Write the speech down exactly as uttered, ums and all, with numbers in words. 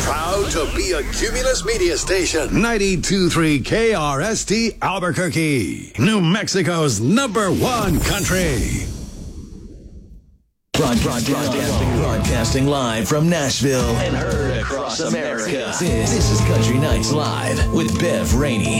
Proud to be a Cumulus Media Station. ninety-two point three K R S T Albuquerque. New Mexico's number one country. Broad, broad, broadcasting, broadcasting live from Nashville and heard across America. This, this is Country Nights Live with Bev Rainey.